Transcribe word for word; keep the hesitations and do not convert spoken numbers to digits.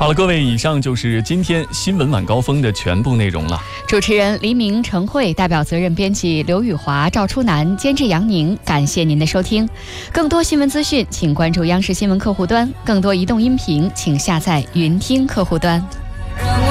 好了，各位，以上就是今天新闻晚高峰的全部内容了。 主持人黎明、陈慧，代表责任编辑刘宇华、赵初南，监制杨宁。感谢您的收听。更多新闻资讯，请关注央视新闻客户端；更多移动音频，请下载云听客户端。